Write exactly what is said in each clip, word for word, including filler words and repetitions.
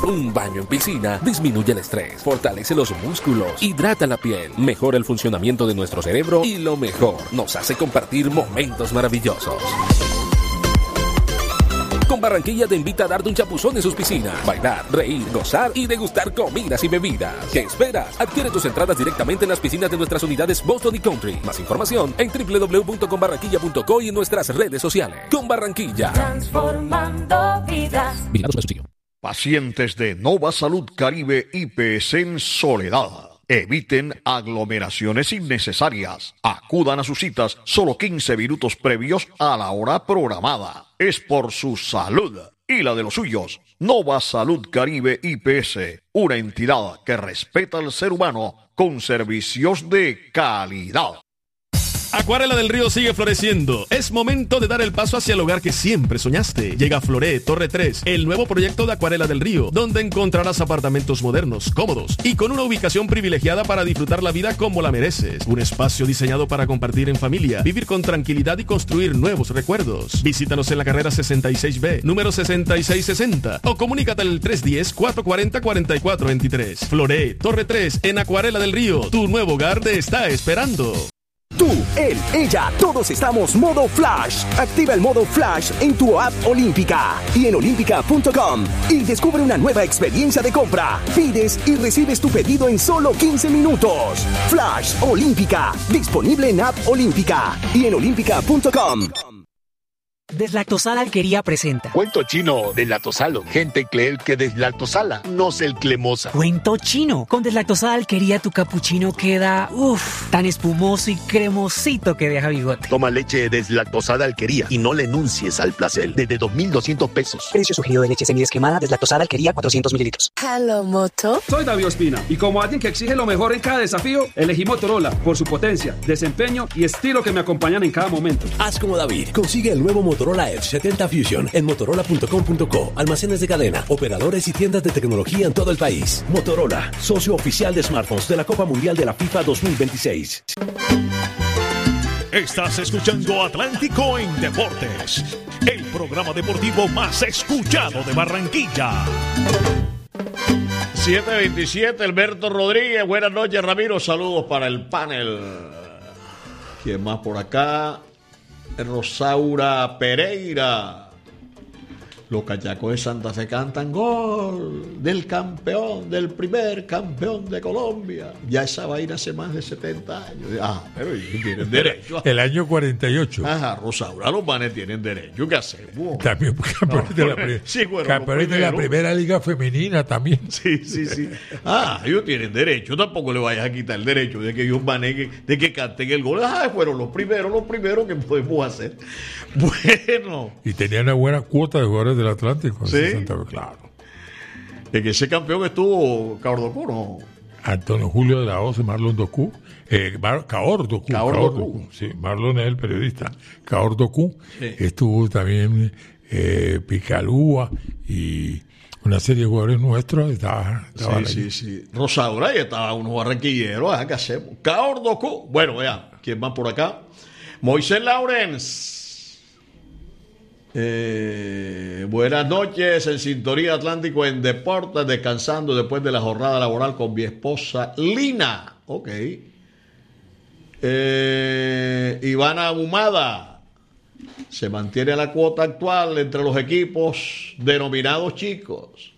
Un baño en piscina disminuye el estrés, fortalece los músculos, hidrata la piel, mejora el funcionamiento de nuestro cerebro y lo mejor, nos hace compartir momentos maravillosos. Con Barranquilla te invita a darte un chapuzón en sus piscinas, bailar, reír, gozar y degustar comidas y bebidas. ¿Qué esperas? Adquiere tus entradas directamente en las piscinas de nuestras unidades Boston y Country. Más información en doble u doble u doble u punto con barranquilla punto co y en nuestras redes sociales. Con Barranquilla. Transformando vidas. Pacientes de Nova Salud Caribe I P S en Soledad. Eviten aglomeraciones innecesarias. Acudan a sus citas solo quince minutos previos a la hora programada. Es por su salud y la de los suyos. Nova Salud Caribe I P S, una entidad que respeta al ser humano con servicios de calidad. Acuarela del Río sigue floreciendo. Es momento de dar el paso hacia el hogar que siempre soñaste. Llega Floré Torre tres, el nuevo proyecto de Acuarela del Río, donde encontrarás apartamentos modernos, cómodos y con una ubicación privilegiada para disfrutar la vida como la mereces. Un espacio diseñado para compartir en familia, vivir con tranquilidad y construir nuevos recuerdos. Visítanos en la carrera sesenta y seis B, número sesenta y seis sesenta, o comunícate al tres uno cero, cuatro cuatro cero, cuatro cuatro dos tres. Floré Torre tres en Acuarela del Río. Tu nuevo hogar te está esperando. Tú, él, ella, todos estamos modo Flash. Activa el modo Flash en tu app Olímpica y en olímpica punto com y descubre una nueva experiencia de compra. Pides y recibes tu pedido en solo quince minutos. Flash Olímpica, disponible en app Olímpica y en olímpica punto com. Deslactosada Alquería presenta Cuento chino deslactosalo. Gente cree que deslactosala, no es el cremosa. Cuento chino. Con Deslactosada Alquería tu capuchino queda uff, tan espumoso y cremosito que deja bigote. Toma leche deslactosada Alquería y no le enuncies al placer. Desde dos mil doscientos pesos. Precio sugerido de leche semidesquemada Deslactosada Alquería cuatrocientos mililitros. Hello, Moto. Soy David Ospina y como alguien que exige lo mejor en cada desafío, elegí Motorola por su potencia, desempeño y estilo que me acompañan en cada momento. Haz como David. Consigue el nuevo Motorola Edge setenta Fusion en motorola punto com punto co, almacenes de cadena, operadores y tiendas de tecnología en todo el país. Motorola, socio oficial de smartphones de la Copa Mundial de la FIFA dos mil veintiséis. Estás escuchando Atlántico en Deportes, el programa deportivo más escuchado de Barranquilla. siete veintisiete, Alberto Rodríguez. Buenas noches, Ramiro. Saludos para el panel. ¿Quién más por acá? Rosaura Pereira. Los cachacos de Santa Fe cantan gol del campeón, del primer campeón de Colombia. Ya esa vaina hace más de setenta años. Ah, pero ellos tienen derecho. El año cuarenta y ocho. Ajá, Rosaura, los manes tienen derecho. ¿Qué hacemos? También campeones de la, pri- sí, bueno, campeones de la primera liga femenina también. Sí, sí, sí. Ah, ellos tienen derecho. Tampoco le vayas a quitar el derecho de que ellos maneguen, de que canten el gol. Ah, fueron los primeros, los primeros que podemos hacer. Bueno. Y tenían una buena cuota de jugadores del Atlántico. Sí. Santa Fe, claro. En ese campeón estuvo Caordocú, ¿no? Antonio Julio de la Hoz, Marlon Docú, eh, Mar- Caordocú, Caordocú, sí, Marlon es el periodista, Caordocú, sí. Estuvo también eh, Picalúa y una serie de jugadores nuestros. Estaba, estaba sí, sí, sí. Rosaura, y estaba unos barranquilleros, ¿qué hacemos? Caordocú. Bueno, vean, ¿quién va por acá? Moisés Laurens. Eh, buenas noches, en Sintonía Atlántico en Deportes, descansando después de la jornada laboral con mi esposa Lina. Ok. Eh, Ivana Ahumada. Se mantiene la cuota actual entre los equipos denominados chicos.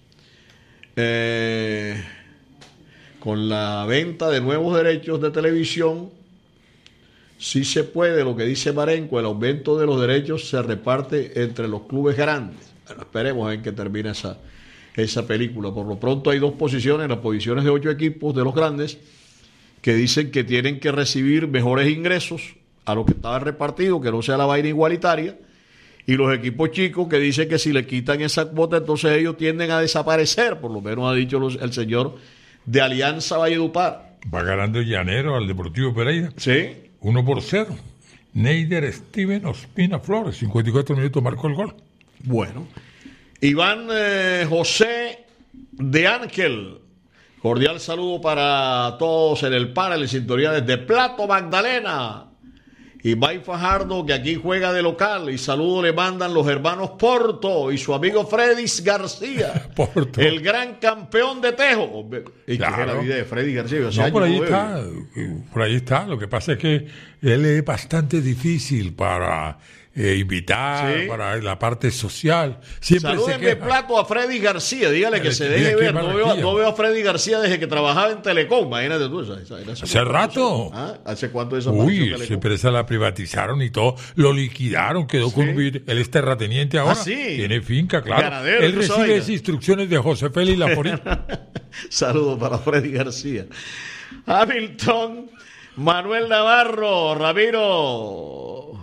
Eh, con la venta de nuevos derechos de televisión, sí se puede, lo que dice Marenco, el aumento de los derechos se reparte entre los clubes grandes. Bueno, esperemos en que termine esa, esa película. Por lo pronto hay dos posiciones, las posiciones de ocho equipos de los grandes, que dicen que tienen que recibir mejores ingresos a lo que estaba repartido, que no sea la vaina igualitaria, y los equipos chicos que dicen que si le quitan esa cuota, entonces ellos tienden a desaparecer, por lo menos ha dicho los, el señor de Alianza Valledupar. Va ganando el Llanero al Deportivo Pereira. Sí. Uno por cero. Neider Steven Ospina Flores, cincuenta y cuatro minutos marcó el gol. Bueno. Iván eh, José de Ángel. Cordial saludo para todos en el panel en sintonía desde Plato Magdalena. Y Bay Fajardo, que aquí juega de local. Y saludo le mandan los hermanos Porto y su amigo Freddy García. Porto. El gran campeón de Tejo. Y claro. Que es la vida de Freddy García. O sea, no, por ahí está. Por ahí está. Lo que pasa es que él es bastante difícil para... Eh, invitar, sí. Para la parte social. Salúdenme plato a Freddy García, dígale que se deje ver. No veo, no veo a Freddy García desde que trabajaba en Telecom, imagínate tú. Esa, esa, esa hace rato. ¿Ah? ¿Hace cuánto esa Uy, esa empresa la privatizaron y todo, lo liquidaron, quedó ¿sí? Con un... Él es terrateniente ahora. ¿Ah, sí? Tiene finca, claro. Ganadero, él recibe esas instrucciones de José Félix Laforín. Saludos para Freddy García. Hamilton, Manuel Navarro, Ramiro.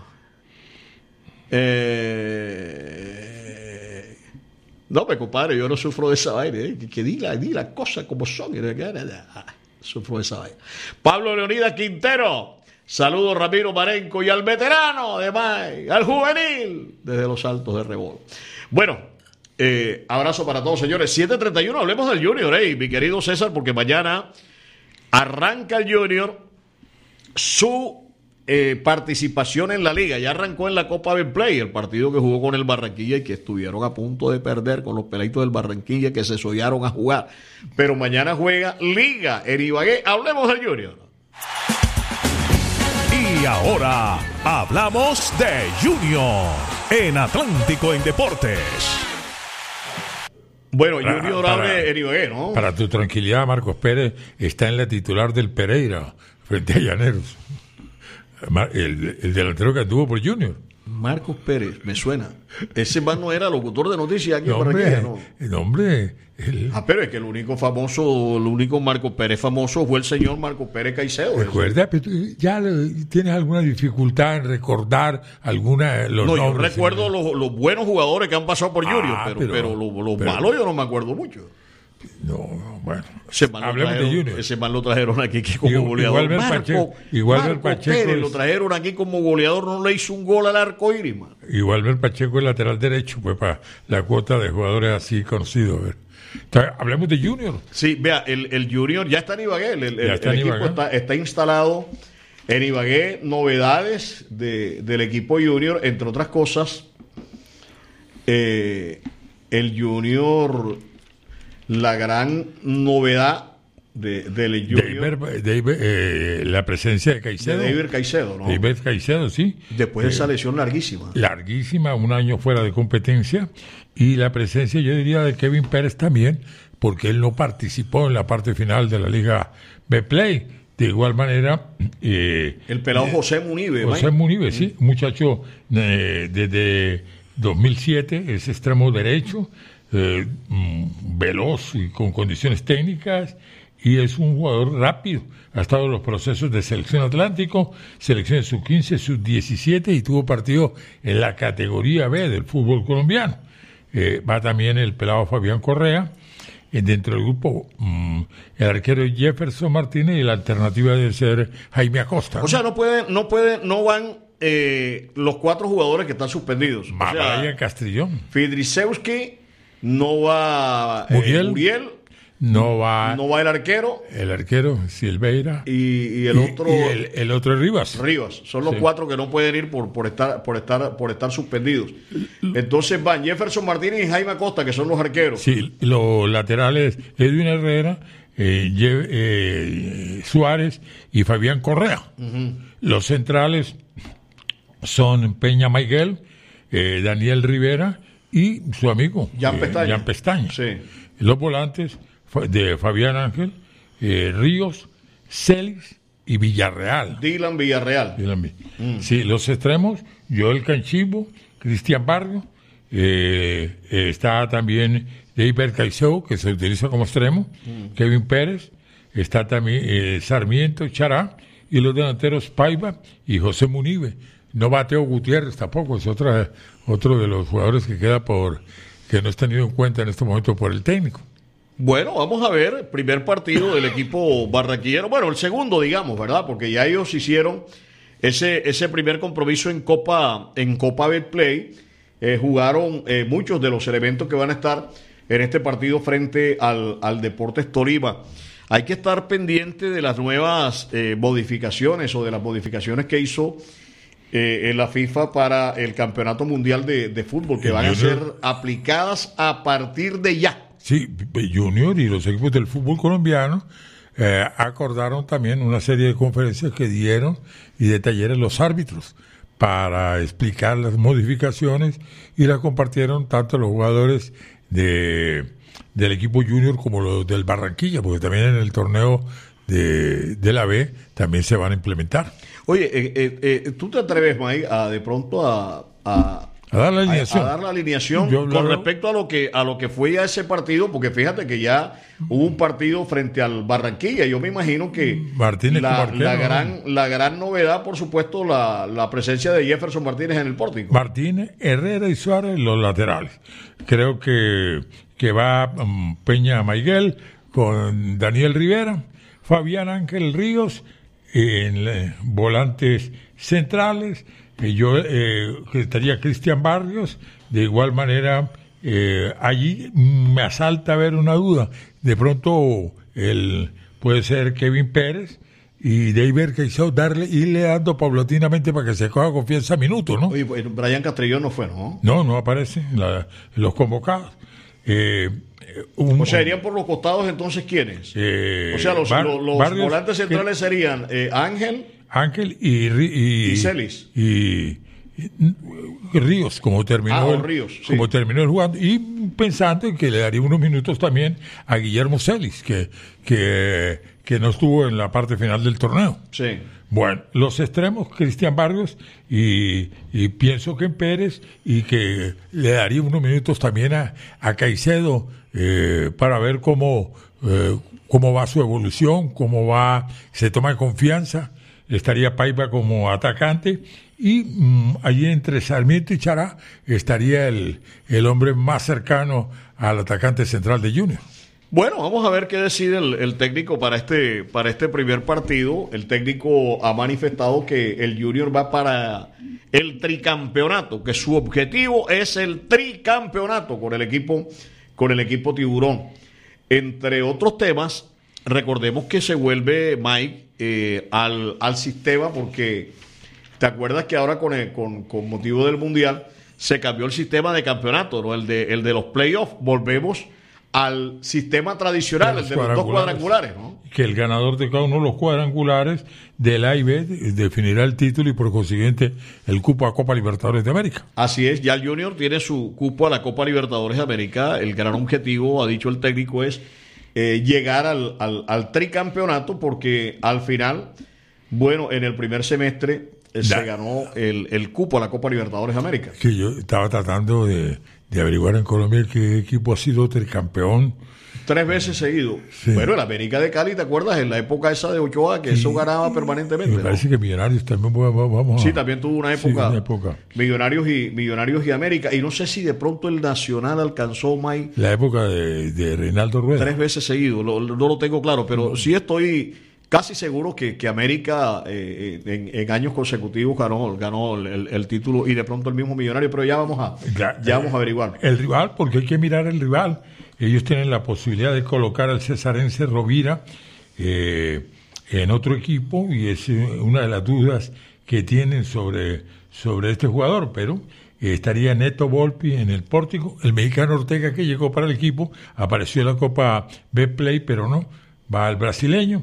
Eh, no, me compadre, yo no sufro de esa vaina, ¿eh? que, que di las di la cosas como son. Sufro de esa vaina. Pablo Leonidas Quintero, saludos Ramiro Marenco y al veterano de May, al juvenil desde los Altos de Rebol. Bueno, eh, abrazo para todos, señores. siete treinta y uno, hablemos del Junior, eh, mi querido César, porque mañana arranca el Junior su Eh, participación en la liga. Ya arrancó en la Copa Betplay, el partido que jugó con el Barranquilla y que estuvieron a punto de perder con los peladitos del Barranquilla que se sollaron a jugar, pero mañana juega Liga en Ibagué. Hablemos del Junior. Y ahora hablamos de Junior en Atlántico en Deportes. Bueno, para, Junior para, abre en Ibagué, ¿no? Para tu tranquilidad, Marcos Pérez está en la titular del Pereira frente a Llaneros. El, el delantero que anduvo por Junior. Marcos Pérez, me suena. Ese man no era locutor de noticias aquí no, en Barranquilla, ¿no? El hombre. El... Ah, pero es que el único famoso, el único Marcos Pérez famoso fue el señor Marcos Pérez Caicedo. Recuerda, pero ya tienes alguna dificultad en recordar alguna. Los no, nombres, yo recuerdo los, los buenos jugadores que han pasado por Junior, ah, pero, pero, pero los lo malos yo no me acuerdo mucho. No, no, bueno. Ese man, trajeron, de Junior. Ese man lo trajeron aquí como igual, goleador. Igual Marco, Pacheco, igual Marco Pacheco Pérez es, lo trajeron aquí como goleador, no le hizo un gol al arco iris, man. Igual el Pacheco, el lateral derecho, pues para la cuota de jugadores así conocidos. A ver. Entonces, hablemos de Junior. Sí, vea, el, el Junior ya está en Ibagué. El, el, está el en equipo Ibagué. Está, está instalado en Ibagué. Novedades de, del equipo Junior, entre otras cosas. Eh, el Junior... La gran novedad de, del Junior. David, David, eh, la presencia de Caicedo. De David Caicedo, ¿no? David Caicedo, sí. Después de eh, esa lesión larguísima. Larguísima, un año fuera de competencia. Y la presencia, yo diría, de Kevin Pérez también, porque él no participó en la parte final de la Liga Betplay. De igual manera... Eh, el pelado eh, José Munive. José ¿vale? Munive, sí. Un muchacho eh, desde dos mil siete, es extremo derecho. Eh, veloz y con condiciones técnicas, y es un jugador rápido. Ha estado en los procesos de selección Atlántico, selecciones sub quince, sub diecisiete, y tuvo partido en la categoría B del fútbol colombiano. Eh, va también el pelado Fabián Correa. Eh, dentro del grupo, mmm, el arquero Jefferson Martínez, y la alternativa debe ser Jaime Acosta. O sea, no pueden, no pueden, no van eh, los cuatro jugadores que están suspendidos. Va, o sea, Brian Castrillón. Fidrisewski. No va Muriel, eh, Muriel, no va no va el arquero, el arquero Silveira y, y el otro y el, el otro es Rivas. Rivas, son los sí. cuatro que no pueden ir por por estar por estar por estar suspendidos. Entonces van Jefferson Martínez y Jaime Acosta, que son los arqueros. Sí, los laterales Edwin Herrera, eh, eh, Suárez y Fabián Correa. Uh-huh. Los centrales son Peña Miguel, eh, Daniel Rivera y su amigo Jan Pestaña. Eh, Jan Pestaña. Sí. Los volantes de Fabián Ángel, eh, Ríos, Celis y Villarreal. Dylan Villarreal. Dylan, mm. Sí, los extremos, Joel Canchivo, Cristian Barrio, eh, eh, está también David Caicedo, que se utiliza como extremo, mm. Kevin Pérez, está también eh, Sarmiento, Chará, y los delanteros Paiva y José Munive. No va Teo Gutiérrez tampoco, es otra, otro de los jugadores que queda por que no es tenido en cuenta en este momento por el técnico. Bueno, vamos a ver, primer partido del equipo barranquillero, bueno, el segundo, digamos, ¿verdad? Porque ya ellos hicieron ese ese primer compromiso en Copa en Copa Betplay, eh, jugaron eh, muchos de los elementos que van a estar en este partido frente al, al Deportes Tolima. Hay que estar pendiente de las nuevas eh, modificaciones o de las modificaciones que hizo eh, en la FIFA para el Campeonato Mundial de, de Fútbol, que el van Junior, a ser aplicadas a partir de ya. Sí, Junior y los equipos del fútbol colombiano eh, acordaron también una serie de conferencias que dieron y de talleres los árbitros para explicar las modificaciones, y las compartieron tanto los jugadores de del equipo Junior como los del Barranquilla, porque también en el torneo de, de la B también se van a implementar. Oye, eh, eh, eh, ¿tú te atreves, Mike, a de pronto a, a, a dar la alineación, a, a dar la alineación Yo, con lo... respecto a lo que a lo que fue ya ese partido? Porque fíjate que ya hubo un partido frente al Barranquilla. Yo me imagino que Martínez la, arquero, la ¿no? gran la gran novedad, por supuesto, la, la presencia de Jefferson Martínez en el pórtico. Martínez, Herrera y Suárez los laterales. Creo que, que va um, Peña Maiguel con Daniel Rivera, Fabián Ángel Ríos en eh, volantes centrales, eh, yo eh, que estaría Cristian Barrios. De igual manera, eh, allí me asalta ver una duda. De pronto el puede ser Kevin Pérez y David Caicedo, darle, irle dando paulatinamente para que se coja confianza a minutos, ¿no? Oye, Brian Castrillón no fue, ¿no? No, no aparece en, la, en los convocados. Eh, un, o sea, irían por los costados entonces, ¿quiénes? Eh, o sea, los, Bar, los, los Barrios, volantes centrales que, serían eh, Ángel Ángel y y, y Celis y, y, y Ríos, como terminó ah, el, Ríos, sí. como terminó el jugando, y pensando en que le daría unos minutos también a Guillermo Celis, que que que no estuvo en la parte final del torneo. Sí. Bueno, los extremos, Cristian Barrios y, y pienso que en Pérez, y que le daría unos minutos también a, a Caicedo eh, para ver cómo, eh, cómo va su evolución, cómo va, se toma confianza. Estaría Paiva como atacante, y mmm, allí entre Sarmiento y Chará estaría el, el hombre más cercano al atacante central de Junior. Bueno, vamos a ver qué decide el, el técnico para este, para este primer partido. El técnico ha manifestado que el Junior va para el tricampeonato, que su objetivo es el tricampeonato con el equipo, con el equipo Tiburón. Entre otros temas, recordemos que se vuelve Mike eh, al, al sistema, porque te acuerdas que ahora con, el, con, con motivo del Mundial se cambió el sistema de campeonato, ¿no? El de, el de los playoffs. Volvemos al sistema tradicional, el de los dos cuadrangulares, ¿no? Que el ganador de cada uno de los cuadrangulares del A y B definirá el título y por consiguiente el cupo a Copa Libertadores de América. Así es, ya el Junior tiene su cupo a la Copa Libertadores de América. El gran objetivo, ha dicho el técnico, es eh, llegar al, al, al tricampeonato, porque al final, bueno, en el primer semestre eh, se ganó el, el cupo a la Copa Libertadores de América. Que yo estaba tratando de... de averiguar en Colombia qué equipo ha sido tricampeón. Tres veces seguido. Sí. Bueno, el América de Cali, ¿te acuerdas? En la época esa de Ochoa, que sí, eso ganaba permanentemente. Me parece, ¿no?, que Millonarios también vamos a... Sí, también tuvo una época. Sí, una época. Millonarios y Millonarios y América. Y no sé si de pronto el Nacional alcanzó, Mike, la época de, de Reinaldo Rueda. Tres veces seguido. Lo, no lo tengo claro, pero no. sí estoy casi seguro que, que América eh, en, en años consecutivos ganó, ganó el, el título, y de pronto el mismo Millonario, pero ya vamos a ya, ya vamos a averiguar. El rival, porque hay que mirar el rival. Ellos tienen la posibilidad de colocar al cesarense Rovira eh, en otro equipo, y es una de las dudas que tienen sobre, sobre este jugador, pero eh, estaría Neto Volpi en el pórtico. El mexicano Ortega, que llegó para el equipo, apareció en la Copa B-Play, pero no, va al brasileño.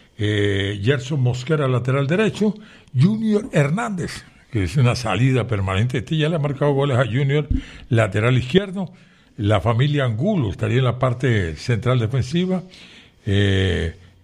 Eh, Gerson Mosquera, lateral derecho. Junior Hernández, que es una salida permanente. Este ya le ha marcado goles a Junior, lateral izquierdo. La familia Angulo estaría en la parte central defensiva. Eh, eh,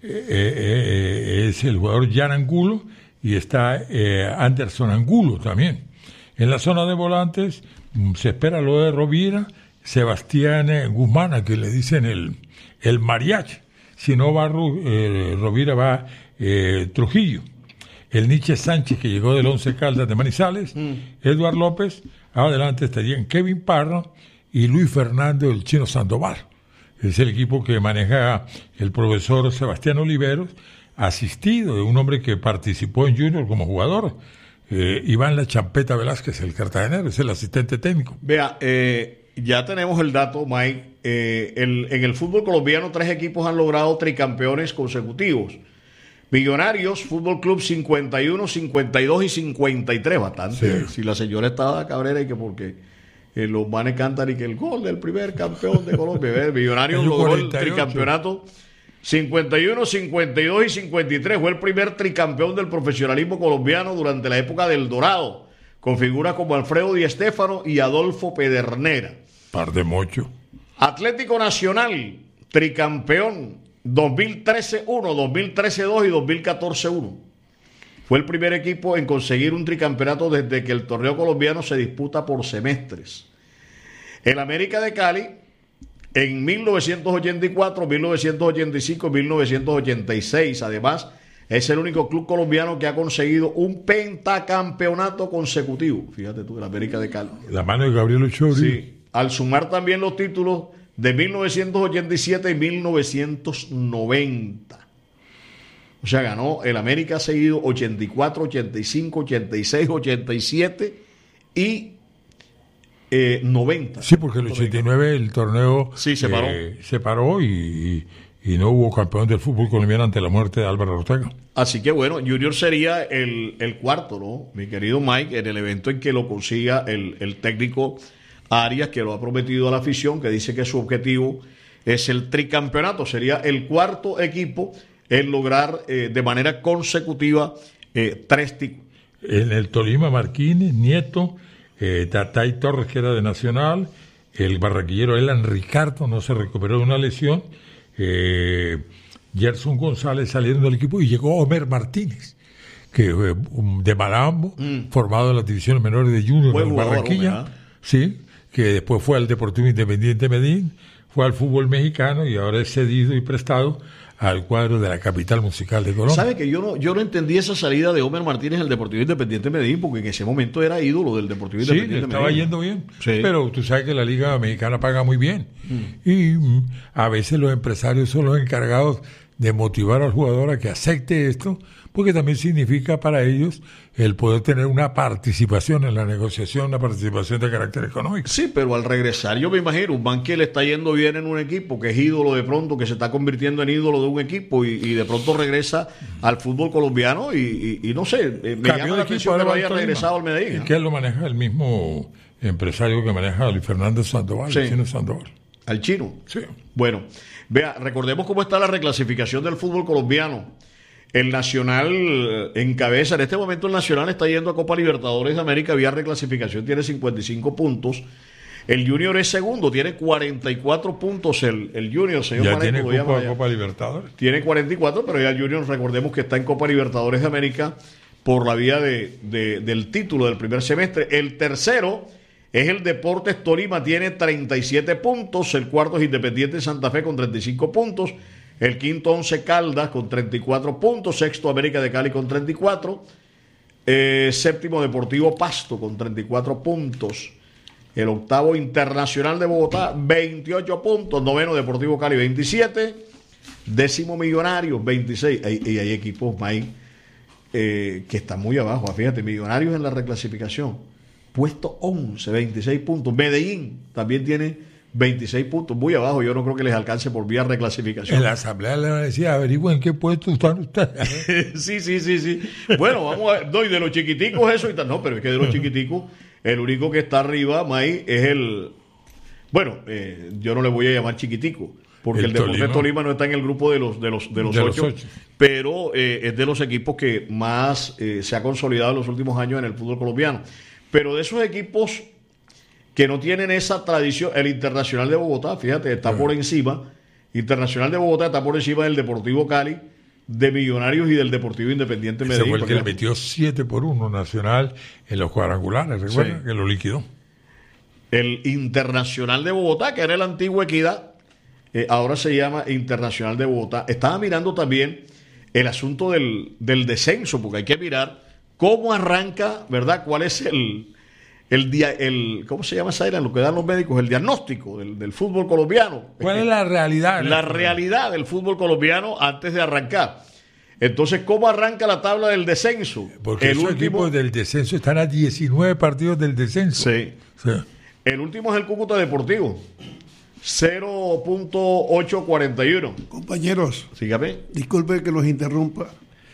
eh, es el jugador Jan Angulo, y está eh, Anderson Angulo también. En la zona de volantes se espera lo de Rovira, Sebastián eh, Guzmán, a que le dicen el, el mariachi. Si no va eh, Rovira, va eh, Trujillo. El Nietzsche Sánchez, que llegó del Once Caldas de Manizales. Mm. Eduard López. Adelante estarían Kevin Parra y Luis Fernando, el Chino Sandoval. Es el equipo que maneja el profesor Sebastián Oliveros, asistido de un hombre que participó en Junior como jugador. Eh, Iván La Champeta Velázquez, el cartagenero, es el asistente técnico. Vea, eh, ya tenemos el dato, Mike. Eh, el, en el fútbol colombiano, tres equipos han logrado tricampeones consecutivos. Millonarios, Fútbol Club cincuenta y uno, cincuenta y dos y cincuenta y tres, bastante. Sí. Si la señora estaba cabrera y que porque eh, los manes cantan y que el gol del primer campeón de Colombia. Millonarios logró el tricampeonato cincuenta y uno, cincuenta y dos y cincuenta y tres. Fue el primer tricampeón del profesionalismo colombiano durante la época del Dorado, con figuras como Alfredo Di Stéfano y Adolfo Pedernera. Par de mocho. Atlético Nacional, tricampeón dos mil trece uno, dos mil trece dos y dos mil catorce uno. Fue el primer equipo en conseguir un tricampeonato desde que el torneo colombiano se disputa por semestres. El América de Cali, en mil novecientos ochenta y cuatro, mil novecientos ochenta y cinco y mil novecientos ochenta y seis, además, es el único club colombiano que ha conseguido un pentacampeonato consecutivo. Fíjate tú, el América de Cali. La mano de Gabriel Ochoa. Sí, al sumar también los títulos de mil novecientos ochenta y siete y mil novecientos noventa. O sea, ganó el América seguido ochenta y cuatro, ochenta y cinco, ochenta y seis, ochenta y siete y eh, noventa. Sí, porque el ochenta y nueve el torneo sí, se paró, eh, se paró y, y, y no hubo campeón del fútbol colombiano ante la muerte de Álvaro Ortega. Así que bueno, Junior sería el, el cuarto, ¿no? Mi querido Mike, en el evento en que lo consiga el, el técnico Arias, que lo ha prometido a la afición, que dice que su objetivo es el tricampeonato. Sería el cuarto equipo en lograr eh, de manera consecutiva eh, tres títulos. En el Tolima, Marquines, Nieto, eh, Tatay Torres, que era de Nacional, el barraquillero Elan Ricardo no se recuperó de una lesión, eh, Gerson González salieron del equipo y llegó Homer Martínez, que eh, de Malambo, mm. formado en las divisiones menores de Junior en Barranquilla, Homer, ¿eh? Sí, que después fue al Deportivo Independiente Medellín, fue al fútbol mexicano y ahora es cedido y prestado al cuadro de la capital musical de Colombia. ¿Sabe que yo no, yo no entendí esa salida de Homer Martínez al Deportivo Independiente Medellín? Porque en ese momento era ídolo del Deportivo sí, Independiente estaba Medellín. yendo bien, sí. Pero tú sabes que la Liga Mexicana paga muy bien. Mm. Y mm, a veces los empresarios son los encargados de motivar al jugador a que acepte esto, porque también significa para ellos el poder tener una participación en la negociación, una participación de carácter económico. Sí, pero al regresar, yo me imagino, un man que le está yendo bien en un equipo, que es ídolo de pronto, que se está convirtiendo en ídolo de un equipo y, y de pronto regresa al fútbol colombiano y, y, y no sé, me Cambio llama la atención que no haya regresado al Medellín. ¿Y qué lo maneja el mismo empresario que maneja a Luis Fernando Sandoval, sí. el chino Sandoval? ¿Al chino? Sí. Bueno, vea, recordemos cómo está la reclasificación del fútbol colombiano. El Nacional encabeza, en este momento el Nacional está yendo a Copa Libertadores de América vía reclasificación, tiene cincuenta y cinco puntos. El Junior es segundo, tiene cuarenta y cuatro puntos el, el Junior, señor ya Maneco, tiene Copa, Copa Libertadores. Tiene cuarenta y cuatro, pero ya el Junior, recordemos que está en Copa Libertadores de América por la vía de, de, del título del primer semestre. El tercero es el Deportes Tolima, tiene treinta y siete puntos. El cuarto es Independiente Santa Fe con treinta y cinco puntos. El quinto, Once Caldas con treinta y cuatro puntos. Sexto, América de Cali con treinta y cuatro. Eh, séptimo, Deportivo Pasto con treinta y cuatro puntos. El octavo, Internacional de Bogotá, veintiocho puntos. Noveno, Deportivo Cali, veintisiete. Décimo, Millonarios, veintiséis. Y hay, hay equipos, Mike, eh, que están muy abajo. Fíjate, Millonarios en la reclasificación. Puesto once, veintiséis puntos. Medellín también tiene veintiséis puntos, muy abajo. Yo no creo que les alcance por vía reclasificación. En la asamblea le decía, averigüen qué puesto están ustedes. sí, sí, sí, sí. Bueno, vamos a ver. No, y de los chiquiticos eso y tal. No, pero es que de los chiquiticos, el único que está arriba, May, es el... Bueno, eh, yo no le voy a llamar chiquitico, porque el, el Deportes Tolima. Tolima no está en el grupo de los de los de los, de ocho, los ocho, pero eh, es de los equipos que más eh, se ha consolidado en los últimos años en el fútbol colombiano. Pero de esos equipos que no tienen esa tradición, el Internacional de Bogotá, fíjate, está uh-huh. por encima, Internacional de Bogotá está por encima del Deportivo Cali, de Millonarios y del Deportivo Independiente Medellín. Ese fue el que le metió siete por uno Nacional en los cuadrangulares, recuerda, sí. que lo liquidó. El Internacional de Bogotá, que era el antiguo Equidad, eh, ahora se llama Internacional de Bogotá. Estaba mirando también el asunto del, del descenso, porque hay que mirar cómo arranca, ¿verdad? ¿Cuál es el... El, día, el ¿cómo se llama esa era? Lo que dan los médicos, el diagnóstico del, del fútbol colombiano. ¿Cuál es la realidad? La realidad del fútbol colombiano antes de arrancar. Entonces, ¿cómo arranca la tabla del descenso? Porque el esos último... equipos del descenso están a diecinueve partidos del descenso. Sí. sí. El último es el Cúcuta Deportivo. cero punto ochocientos cuarenta y uno. Compañeros, sígame. Disculpe que los interrumpa.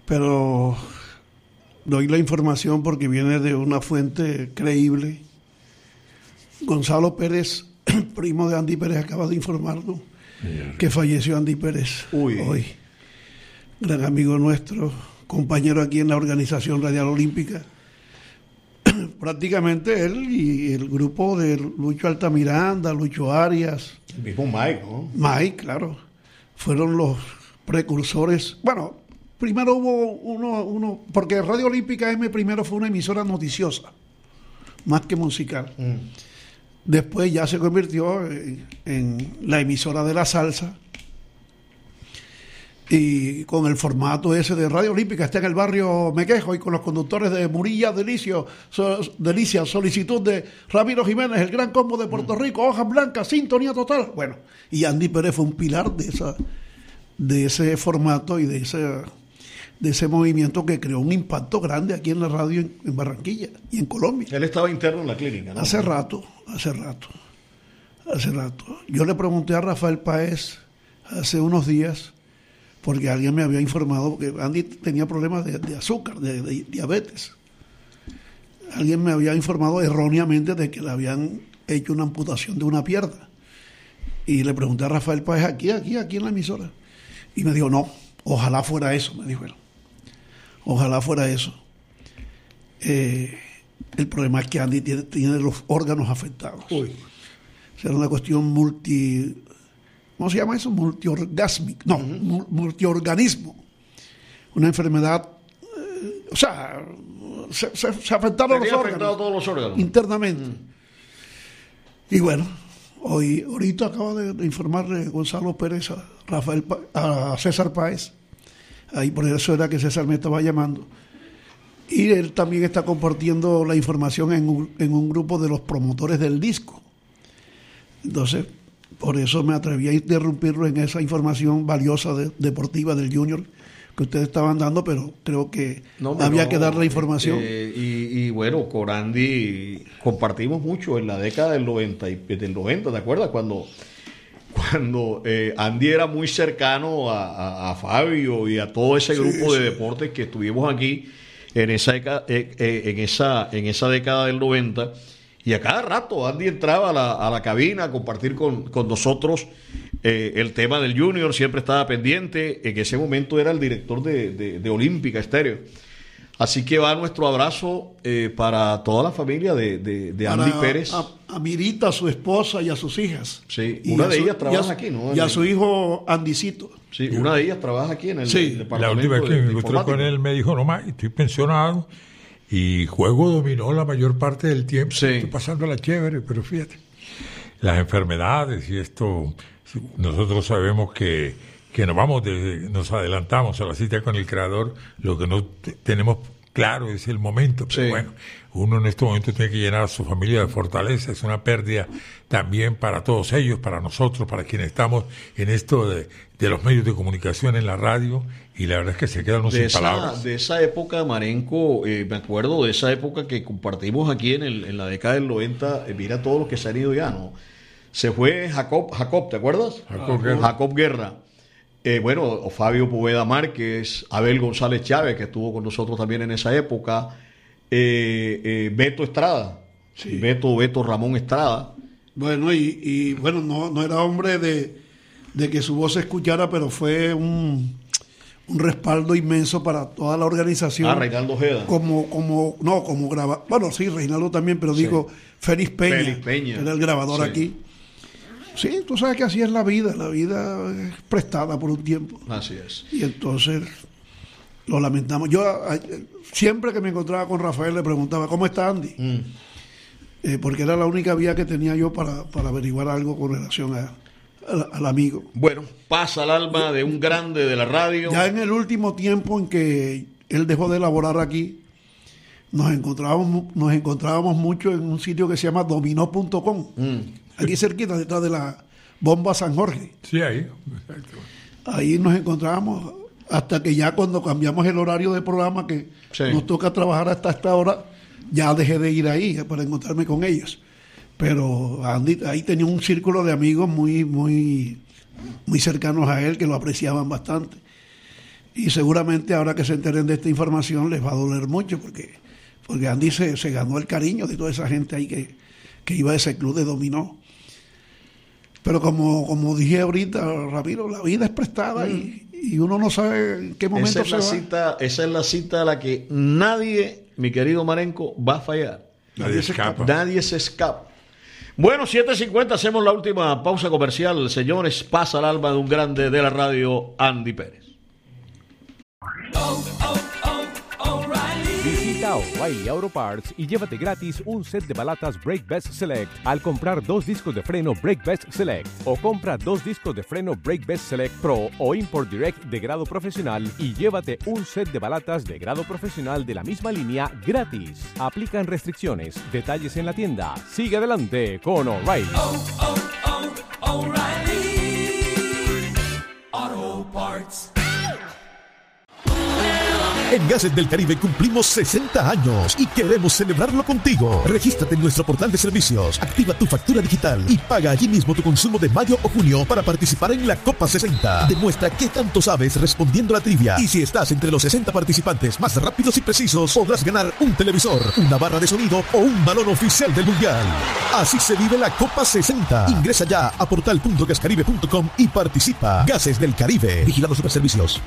pero doy la información porque viene de una fuente creíble. Gonzalo Pérez, primo de Andy Pérez, acaba de informarnos que falleció Andy Pérez Uy. hoy. Gran amigo nuestro, compañero aquí en la Organización Radial Olímpica. Prácticamente él y el grupo de Lucho Altamiranda, Lucho Arias. El mismo Mike, ¿no? Mike, claro. Fueron los precursores. Bueno, primero hubo uno, uno porque Radio Olímpica M primero fue una emisora noticiosa, más que musical. Mm. Después ya se convirtió en, en la emisora de la salsa. Y con el formato ese de Radio Olímpica, está en el barrio Mequejo y con los conductores de Murilla, Delicio, so, Delicia, Solicitud de Ramiro Jiménez, el Gran Combo de Puerto Rico, Hojas Blancas, Sintonía Total. Bueno, y Andy Pérez fue un pilar de esa de ese formato y de ese, de ese movimiento que creó un impacto grande aquí en la radio en, en Barranquilla y en Colombia. Él estaba interno en la clínica, ¿no? Hace rato, hace rato, hace rato. Yo le pregunté a Rafael Páez hace unos días, porque alguien me había informado que Andy tenía problemas de, de azúcar, de, de diabetes. Alguien me había informado erróneamente de que le habían hecho una amputación de una pierna. Y le pregunté a Rafael Páez aquí, aquí, aquí en la emisora. Y me dijo, no, ojalá fuera eso, me dijo él. Ojalá fuera eso. Eh, el problema es que Andy tiene, tiene los órganos afectados. Uy. O sea, era una cuestión multi... ¿Cómo se llama eso? Multiorgásmico. No, uh-huh. multiorganismo. Una enfermedad, eh, o sea, se, se, se afectaron los órganos, todos los órganos internamente. Uh-huh. Y bueno, hoy ahorita acaba de, de informarle Gonzalo Pérez a Rafael a César Páez. Ahí por eso era que César me estaba llamando. Y él también está compartiendo la información en un, en un grupo de los promotores del disco. Entonces, por eso me atreví a interrumpirlo en esa información valiosa de, deportiva del Junior que ustedes estaban dando, pero creo que no, había no, que dar la información. Eh, y, y bueno, con Andy compartimos mucho en la década del noventa, del noventa, ¿te acuerdas? Cuando, cuando eh, Andy era muy cercano a, a, a Fabio y a todo ese grupo sí, de sí. deportes que estuvimos aquí en esa, eh, eh, en esa, en esa década del noventa. Y a cada rato Andy entraba a la, a la cabina a compartir con, con nosotros eh, el tema del Junior, siempre estaba pendiente. En ese momento era el director de, de, de Olímpica Estéreo. Así que va nuestro abrazo eh, para toda la familia de, de, de Andy para Pérez. A, a Mirita, a su esposa y a sus hijas. Sí, una de su, ellas trabaja a, aquí, ¿no? Y a su hijo Andicito. Sí, una de ellas trabaja aquí en el, sí. el departamento. La última vez que me encontré con él me dijo, no más, estoy pensionado. Y juego dominó la mayor parte del tiempo. Sí. Estoy pasando la chévere, pero fíjate, las enfermedades y esto, nosotros sabemos que, que nos vamos, de, nos adelantamos a la cita con el Creador, lo que no t- tenemos claro es el momento, pero sí. bueno, uno en este momento tiene que llenar a su familia de fortaleza, es una pérdida también para todos ellos, para nosotros, para quienes estamos en esto de, de los medios de comunicación, en la radio, y la verdad es que se quedan unos sin esa, palabras. De esa época, Marenco, eh, me acuerdo de esa época que compartimos aquí en, el, en la década del noventa, eh, mira todos los que se han ido ya, ¿no? Se fue Jacob, Jacob, ¿te acuerdas? Jacob Guerra. Jacob Guerra. Eh, bueno, Fabio Poveda Márquez, Abel González Chávez, que estuvo con nosotros también en esa época, eh, eh, Beto Estrada, sí. Beto, Beto Ramón Estrada. Bueno, y, y bueno, no, no era hombre de, de que su voz se escuchara, pero fue un, un respaldo inmenso para toda la organización. Ah, Reinaldo Ojeda. Como, como, no, como grabador, bueno, sí, Reinaldo también, pero sí. digo, Félix Peña, Félix Peña, que era el grabador sí. aquí. Sí, tú sabes que así es la vida, la vida es prestada por un tiempo. Así es. Y entonces lo lamentamos. Yo a, siempre que me encontraba con Rafael le preguntaba, ¿cómo está Andy? Mm. Eh, porque era la única vía que tenía yo para, para averiguar algo con relación a, a, al amigo. Bueno, pasa el alma de un grande de la radio. Ya en el último tiempo en que él dejó de elaborar aquí, nos encontrábamos, nos encontrábamos mucho en un sitio que se llama dominó punto com. Mm. Aquí cerquita, detrás de la bomba San Jorge. Sí, ahí. Exacto. Ahí nos encontrábamos hasta que ya cuando cambiamos el horario de programa, que sí. nos toca trabajar hasta esta hora, ya dejé de ir ahí para encontrarme con ellos. Pero Andy, ahí tenía un círculo de amigos muy, muy, muy cercanos a él que lo apreciaban bastante. Y seguramente ahora que se enteren de esta información les va a doler mucho porque, porque Andy se, se ganó el cariño de toda esa gente ahí que, que iba a ese club de dominó. Pero como, como dije ahorita, Ramiro, la vida es prestada mm. y, y uno no sabe en qué momento esa es se la va. Cita, esa es la cita a la que nadie, mi querido Marenco, va a fallar. Nadie, nadie se escapa. Nadie se escapa. Bueno, siete cincuenta, hacemos la última pausa comercial. Señores, pasa el alma de un grande de la radio, Andy Pérez. Oh, oh, oh, O'Reilly. Visita O'Reilly Auto Parts y llévate gratis un set de balatas Brake Best Select al comprar dos discos de freno Brake Best Select, o compra dos discos de freno Brake Best Select Pro o Import Direct de grado profesional y llévate un set de balatas de grado profesional de la misma línea gratis. Aplican restricciones. Detalles en la tienda. Sigue adelante con O'Reilly. Oh, oh, oh, O'Reilly Auto Parts. En Gases del Caribe cumplimos sesenta años y queremos celebrarlo contigo. Regístrate en nuestro portal de servicios, activa tu factura digital y paga allí mismo tu consumo de mayo o junio para participar en la Copa sesenta. Demuestra qué tanto sabes respondiendo a la trivia. Y si estás entre los sesenta participantes más rápidos y precisos, podrás ganar un televisor, una barra de sonido o un balón oficial del Mundial. Así se vive la Copa sesenta. Ingresa ya a portal punto gascaribe punto com y participa. Gases del Caribe. Vigilado Superservicios.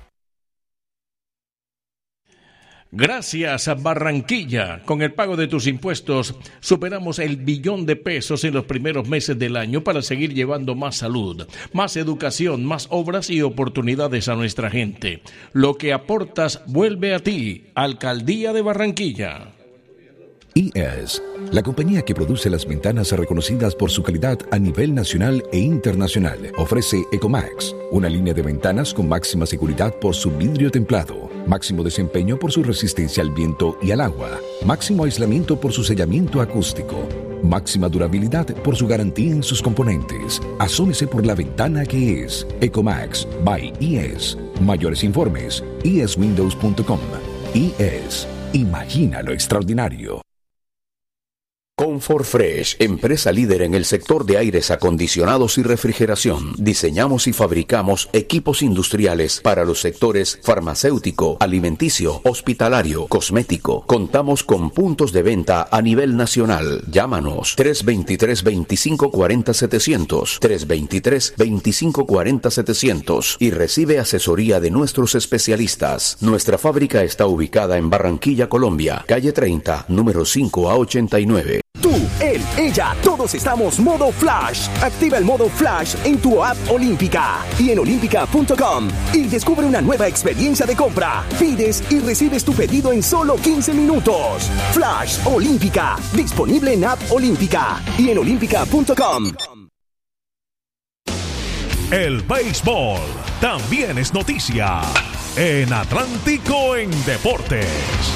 Gracias a Barranquilla. Con el pago de tus impuestos, superamos el billón de pesos en los primeros meses del año para seguir llevando más salud, más educación, más obras y oportunidades a nuestra gente. Lo que aportas vuelve a ti. Alcaldía de Barranquilla. I E S, la compañía que produce las ventanas reconocidas por su calidad a nivel nacional e internacional, ofrece Ecomax, una línea de ventanas con máxima seguridad por su vidrio templado, máximo desempeño por su resistencia al viento y al agua, máximo aislamiento por su sellamiento acústico, máxima durabilidad por su garantía en sus componentes. Asómese por la ventana que es Ecomax by I E S. Mayores informes, i e s windows punto com. I E S, imagina lo extraordinario. Comfort Fresh, empresa líder en el sector de aires acondicionados y refrigeración. Diseñamos y fabricamos equipos industriales para los sectores farmacéutico, alimenticio, hospitalario, cosmético. Contamos con puntos de venta a nivel nacional. Llámanos tres dos tres, veinticinco cuarenta, setecientos, tres dos tres, veinticinco cuarenta, setecientos y recibe asesoría de nuestros especialistas. Nuestra fábrica está ubicada en Barranquilla, Colombia, calle treinta, número cinco a ochenta y nueve. Tú, él, ella, todos estamos modo Flash. Activa el modo Flash en tu app Olímpica y en olímpica punto com y descubre una nueva experiencia de compra. Pides y recibes tu pedido en solo quince minutos. Flash Olímpica, disponible en app Olímpica y en olímpica punto com. El béisbol también es noticia en Atlántico en Deportes.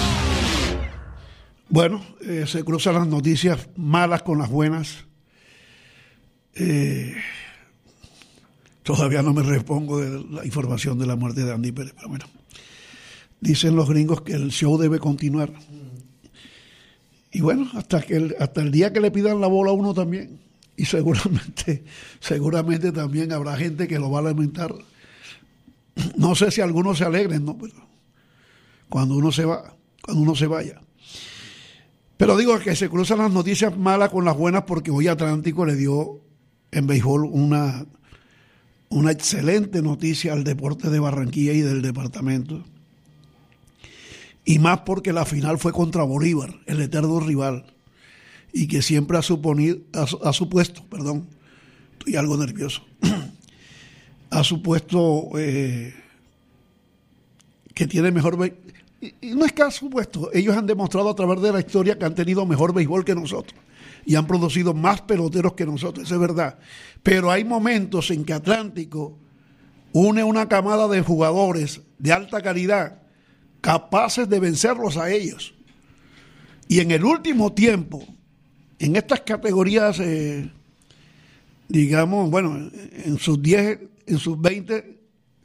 Bueno, eh, se cruzan las noticias malas con las buenas. Eh, todavía no me repongo de la información de la muerte de Andy Pérez, pero bueno. Dicen los gringos que el show debe continuar. Y bueno, hasta que el, hasta el día que le pidan la bola a uno también. Y seguramente, seguramente también habrá gente que lo va a lamentar. No sé si algunos se alegren, ¿no? Pero cuando uno se va, cuando uno se vaya. Pero digo que se cruzan las noticias malas con las buenas porque hoy Atlántico le dio en béisbol una, una excelente noticia al deporte de Barranquilla y del departamento. Y más porque la final fue contra Bolívar, el eterno rival, y que siempre ha, suponido, ha, ha supuesto, perdón, estoy algo nervioso, ha supuesto eh, que tiene mejor béisbol. Y no es que ha supuesto, ellos han demostrado a través de la historia que han tenido mejor béisbol que nosotros y han producido más peloteros que nosotros, eso es verdad. Pero hay momentos en que Atlántico une una camada de jugadores de alta calidad capaces de vencerlos a ellos. Y en el último tiempo, en estas categorías, eh, digamos, bueno, en sus diez, en sus veinte,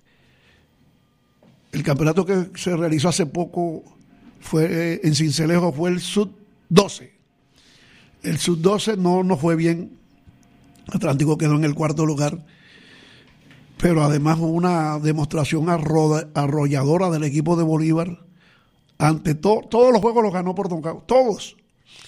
el campeonato que se realizó hace poco fue en Sincelejo, fue el sub doce. El sub doce no, no fue bien. Atlántico quedó en el cuarto lugar. pero además una demostración arro- arrolladora del equipo de Bolívar. Ante to- todos los juegos los ganó por nocaut, todos.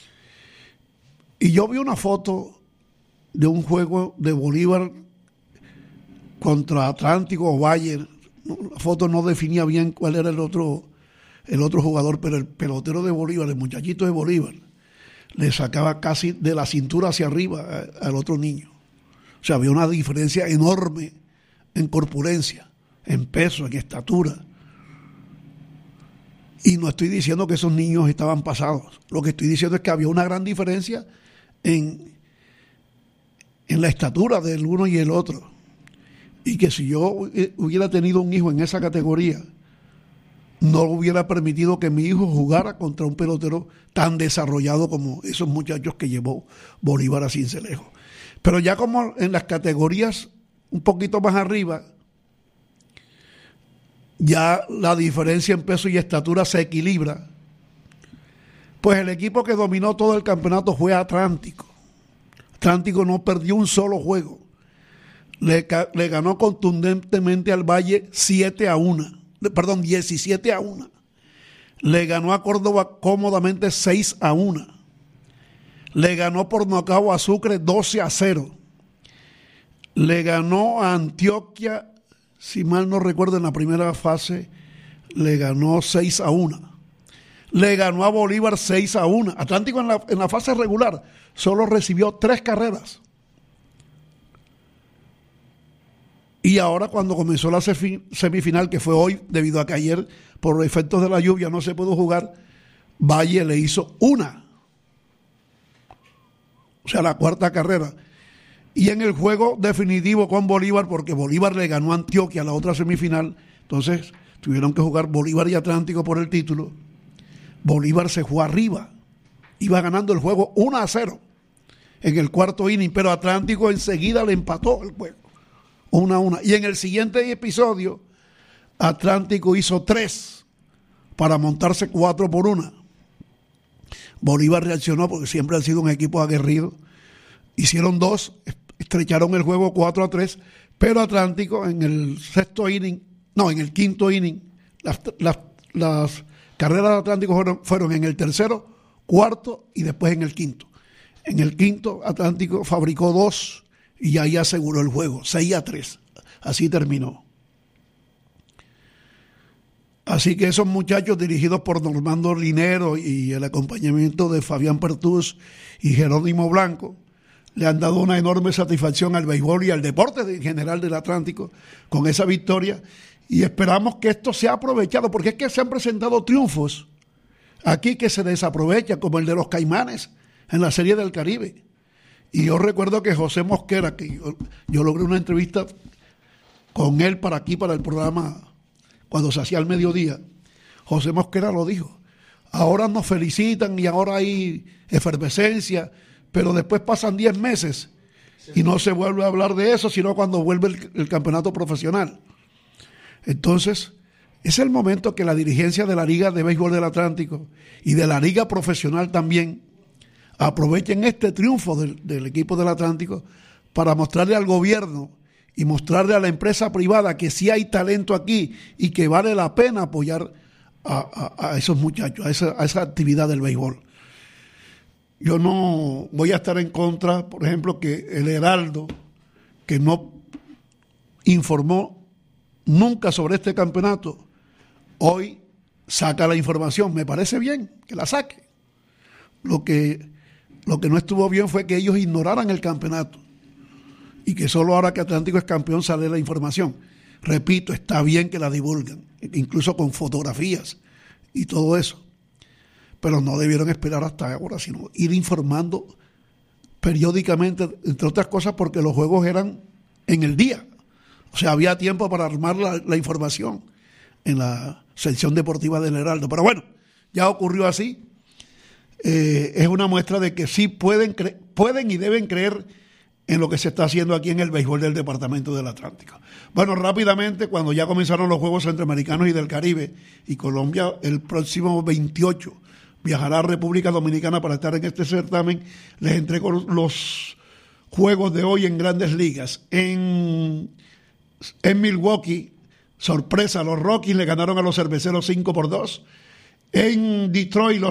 Y yo vi una foto de un juego de Bolívar contra Atlántico o Valle. La foto no definía bien cuál era el otro, el otro jugador, pero el pelotero de Bolívar, el muchachito de Bolívar, le sacaba casi de la cintura hacia arriba a, al otro niño. O sea, había una diferencia enorme en corpulencia, en peso, en estatura. Y no estoy diciendo que esos niños estaban pasados. Lo que estoy diciendo es que había una gran diferencia en, en la estatura del uno y el otro. Y que si yo hubiera tenido un hijo en esa categoría, no hubiera permitido que mi hijo jugara contra un pelotero tan desarrollado como esos muchachos que llevó Bolívar a Sincelejo. Pero ya como en las categorías un poquito más arriba, ya la diferencia en peso y estatura se equilibra, pues el equipo que dominó todo el campeonato fue Atlántico. Atlántico no perdió un solo juego. Le, le ganó contundentemente al Valle siete a uno, perdón, diecisiete a uno. Le ganó a Córdoba cómodamente seis a uno. Le ganó por nocaut a Sucre doce a cero. Le ganó a Antioquia, si mal no recuerdo, en la primera fase, le ganó seis a uno. Le ganó a Bolívar seis a uno. Atlántico en la, en la fase regular solo recibió tres carreras. Y ahora cuando comenzó la semifinal, que fue hoy, debido a que ayer, por efectos de la lluvia, no se pudo jugar, Valle le hizo una. O sea, la cuarta carrera. Y en el juego definitivo con Bolívar, porque Bolívar le ganó a Antioquia la otra semifinal, entonces tuvieron que jugar Bolívar y Atlántico por el título. Bolívar se jugó arriba, iba ganando el juego uno a cero en el cuarto inning, pero Atlántico enseguida le empató el juego, uno a uno. Y en el siguiente episodio, Atlántico hizo tres para montarse cuatro por una. Bolívar reaccionó porque siempre han sido un equipo aguerrido. Hicieron dos, estrecharon el juego cuatro a tres, pero Atlántico en el sexto inning, no, en el quinto inning, las, las, las carreras de Atlántico fueron, fueron en el tercero, cuarto y después en el quinto. En el quinto, Atlántico fabricó dos y ahí aseguró el juego, seis a tres. Así terminó. Así que esos muchachos dirigidos por Normando Linero y el acompañamiento de Fabián Pertús y Jerónimo Blanco le han dado una enorme satisfacción al béisbol y al deporte en general del Atlántico con esa victoria, y esperamos que esto sea aprovechado, porque es que se han presentado triunfos aquí que se desaprovechan, como el de los Caimanes en la Serie del Caribe. Y yo recuerdo que José Mosquera, que yo, yo logré una entrevista con él para aquí, para el programa, cuando se hacía al mediodía, José Mosquera lo dijo: ahora nos felicitan y ahora hay efervescencia, pero después pasan diez meses y no se vuelve a hablar de eso, sino cuando vuelve el, el campeonato profesional. Entonces, es el momento que la dirigencia de la Liga de Béisbol del Atlántico y de la Liga Profesional también aprovechen este triunfo del, del equipo del Atlántico para mostrarle al gobierno y mostrarle a la empresa privada que sí hay talento aquí y que vale la pena apoyar a, a, a esos muchachos, a esa, a esa actividad del béisbol. Yo no voy a estar en contra, por ejemplo, que el Heraldo, que no informó nunca sobre este campeonato, hoy saca la información. Me parece bien que la saque. Lo que, lo que no estuvo bien fue que ellos ignoraran el campeonato y que solo ahora que Atlántico es campeón sale la información. Repito, está bien que la divulguen, incluso con fotografías y todo eso, pero no debieron esperar hasta ahora, sino ir informando periódicamente, entre otras cosas porque los juegos eran en el día. O sea, había tiempo para armar la, la información en la sección deportiva del Heraldo. Pero bueno, ya ocurrió así. Eh, es una muestra de que sí pueden, cre- pueden y deben creer en lo que se está haciendo aquí en el béisbol del Departamento del Atlántico. Bueno, rápidamente, cuando ya comenzaron los Juegos Centroamericanos y del Caribe, y Colombia el próximo veintiocho viajará a República Dominicana para estar en este certamen, les entrego los juegos de hoy en Grandes Ligas. En En Milwaukee, sorpresa, los Rockies le ganaron a los Cerveceros cinco por dos. En Detroit, los